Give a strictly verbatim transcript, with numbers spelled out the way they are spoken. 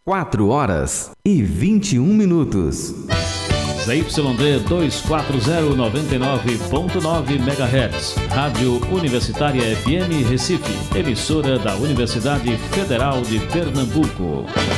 quatro horas e vinte e um minutos. Z Y D duzentos e quarenta, noventa e nove ponto nove megahertz. Rádio Universitária F M Recife. Emissora da Universidade Federal de Pernambuco.